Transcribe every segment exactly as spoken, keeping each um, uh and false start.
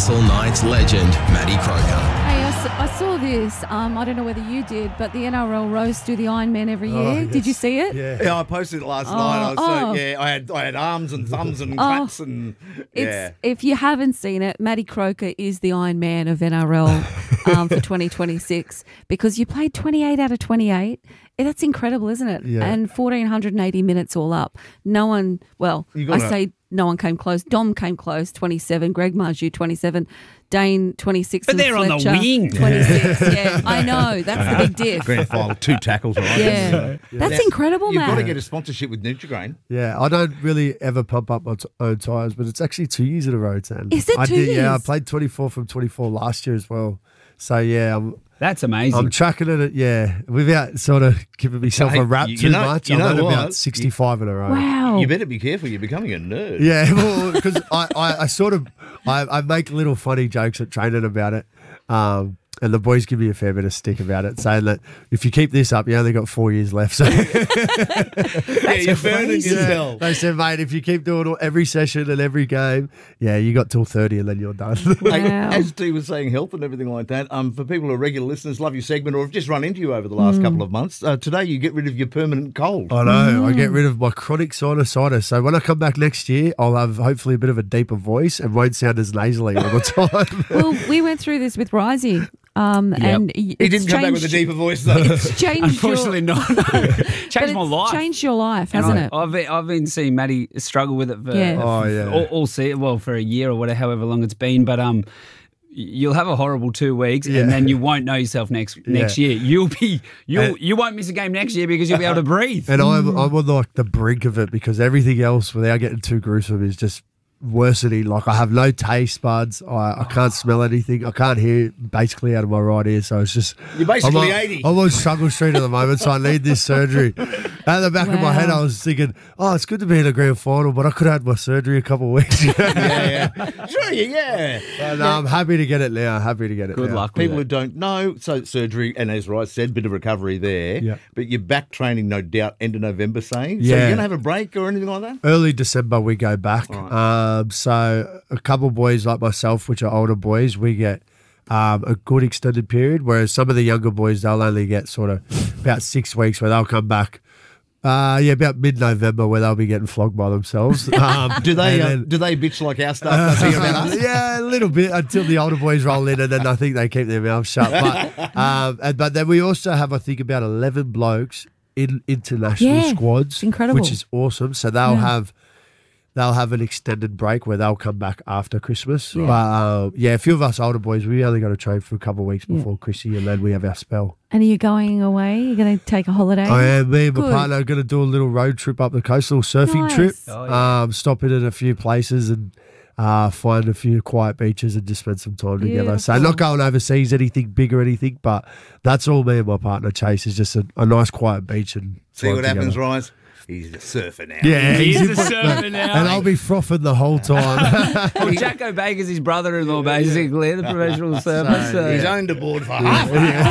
Newcastle Knights legend, Maddie Croker. Hey, I, s- I saw this. Um, I don't know whether you did, but the N R L Rose do the Ironman every year. Oh, yes. Did you see it? Yeah. Yeah, I posted it last Oh, night. I was so, oh. yeah, I had I had arms and thumbs and Oh. claps and It's, yeah. If you haven't seen it, Maddie Croker is the Iron Man of N R L um, for twenty twenty-six because you played twenty-eight out of twenty-eight. Eh, That's incredible, isn't it? Yeah. And one thousand four hundred eighty minutes all up. No one, well, You I gotta- say no one came close. Dom came close, twenty-seven. Greg Marju, twenty-seven. Dane, twenty-six. But and they're on the Fletcher, wing. twenty-six. Yeah, I know. That's the big diff. Grand final, two tackles, right? Yeah. That's Now, incredible, You've man. got to get a sponsorship with Nutrigrain. Yeah, I don't really ever pump up my t- own tyres, but it's actually two years in a row, Tan. Is it I two did, Yeah, I years? played twenty-four from twenty-four last year as well. So, yeah, I'm, That's amazing. I'm tracking it, yeah, without sort of giving myself Hey, a rap you- too you know- much. you I'm know at what? about sixty-five in a row. Wow. You better be careful. You're becoming a nerd. Yeah, well, because I, I, I sort of I, I make little funny jokes at training about it, um, and the boys give me a fair bit of stick about it, saying that if you keep this up, you only got four years left. So yeah, you're burning crazy. yourself. they said, mate, if you keep doing all, every session and every game, yeah, you got till thirty and then you're done. Hey, Wow. as Dee was saying, health and everything like that. Um, for people who are regular listeners, love your segment, or have just run into you over the last couple of months. Uh, today, you get rid of your permanent cold. I know. I get rid of my chronic sinusitis. So when I come back next year, I'll have hopefully a bit of a deeper voice and won't sound as nasally all the time. Well, we went through this with Risey. Um, and y- He it's didn't come back with a changed- deeper voice though. It's changed Unfortunately, your, not. No. but Changed my it's life. Changed your life, And hasn't I, it? I've been, I've been seeing Maddie struggle with it for Yeah. Oh, yeah. all, all se- well for a year or whatever, however long it's been. But um, you'll have a horrible two weeks, Yeah. and then you won't know yourself next next year. You'll be you'll And- you won't miss a game next year because you'll be able to breathe. And I'm, I'm on like the brink of it because everything else, without getting too gruesome, is just worsening. Like I have no taste buds. I, I can't smell anything. I can't hear basically out of my right ear. So it's just You're basically I'm on, eighty. I'm on struggle street at the moment, so I need this surgery. At the back of my head, Wow. I was thinking, oh, it's good to be in a grand final, but I could have had my surgery a couple of weeks ago. yeah, yeah. Sure, yeah. But, no, I'm happy to get it now. Happy to get it Good now. luck with People who it. don't know, so surgery, and as Rice said, bit of recovery there. Yeah. But you're back training, no doubt, end of November, saying. So Yeah. you're going to have a break or anything like that? Early December we go back. Um, so a couple of boys like myself, which are older boys, we get um, a good extended period, whereas some of the younger boys, they'll only get sort of about six weeks where they'll come back. Uh, yeah, about mid-November where they'll be getting flogged by themselves. Um, Do they and uh, then- do they bitch like our stuff? Does he about us? yeah, a little bit until the older boys roll in, and then I think they keep their mouths shut. But um, and, but then we also have, I think, about eleven blokes in international Yeah, squads, it's incredible. which is awesome. So they'll Yeah. have they'll have an extended break where they'll come back after Christmas. But um, yeah, a few of us older boys, we only got to train for a couple of weeks before Chrissy, and then we have our spell. And are you going away? You're going to take a holiday? I am. Me and my Good. partner are going to do a little road trip up the coast, a little surfing Nice. trip. Oh, yeah. um, stop in at a few places and uh, find a few quiet beaches and just spend some time together. So Beautiful. not going overseas, anything big or anything, but that's all me and my partner Chase is just a, a nice quiet beach and See time what happens, together. Rice? He's a surfer now. Yeah, He's he's a surfer now. and I'll be frothing the whole time. Well, Jacko Baker's his brother-in-law, basically, the professional surfer. So, He's owned a board for half.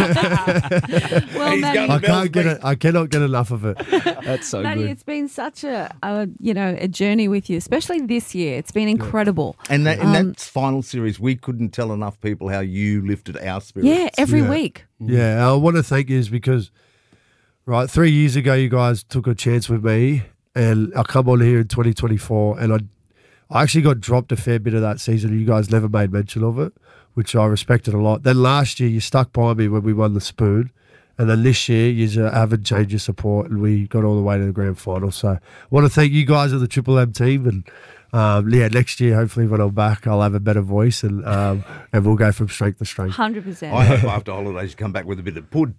well, He's Maddie, going I to can't get it. I cannot get enough of it. That's so Maddie, good. it's been such a, a you know a journey with you, especially this year. It's been incredible. And that, in Um, that final series, we couldn't tell enough people how you lifted our spirits. Yeah, every Yeah. week. Yeah, I want to thank you because, right, three years ago you guys took a chance with me, and I come on here in twenty twenty-four, and I, I actually got dropped a fair bit of that season, and you guys never made mention of it, which I respected a lot. Then last year you stuck by me when we won the Spoon, and then this year you just haven't changed your support, and we got all the way to the grand final. So I want to thank you guys of the Triple M team, and um, yeah, next year hopefully when I'm back I'll have a better voice, and um, and we'll go from strength to strength. Hundred percent. I hope after holidays you come back with a bit of pud.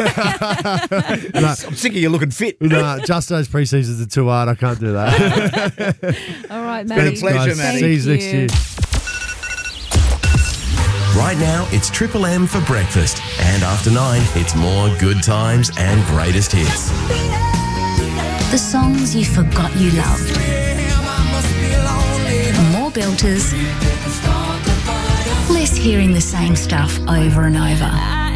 I'm sick of you looking fit. No, just those pre-seasons are too hard. I can't do that. All right, been a Maddie. pleasure, Guys, Maddie. see you next year. Right now, it's Triple M for breakfast. And after nine, it's more good times and greatest hits. The songs you forgot you loved. More belters. Less hearing the same stuff over and over.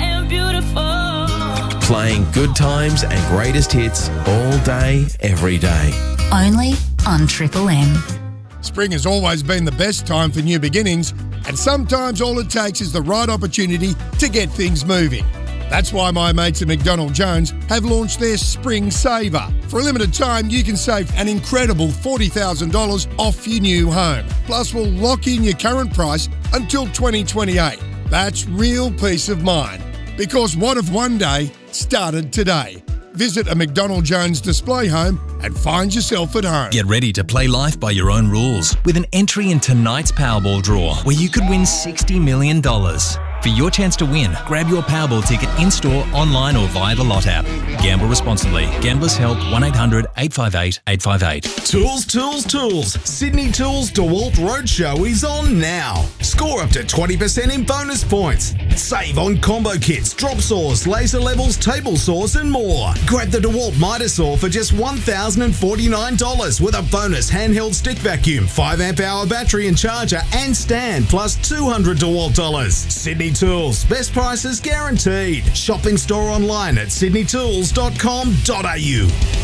Playing good times and greatest hits all day, every day. Only on Triple M. Spring has always been the best time for new beginnings, And sometimes all it takes is the right opportunity to get things moving. That's why my mates at McDonald Jones have launched their Spring Saver. For a limited time, you can save an incredible forty thousand dollars off your new home. Plus, we'll lock in your current price until twenty twenty-eight. That's real peace of mind. Because what if one day started today? Visit a McDonald Jones display home and find yourself at home. Get ready to play life by your own rules with an entry in tonight's Powerball draw where you could win sixty million dollars. For your chance to win, grab your Powerball ticket in-store, online or via the Lot app. Gamble responsibly. Gamblers Help one eight hundred eight five eight eight five eight. Tools, tools, tools. Sydney Tools DeWalt Roadshow is on now. Score up to twenty percent in bonus points. Save on combo kits, drop saws, laser levels, table saws and more. Grab the DeWalt Mitre Saw for just one thousand forty-nine dollars with a bonus handheld stick vacuum, five amp hour battery and charger and stand plus two hundred DeWalt dollars. Sydney Tools, best prices guaranteed. Shopping store online at sydney tools dot com dot a u.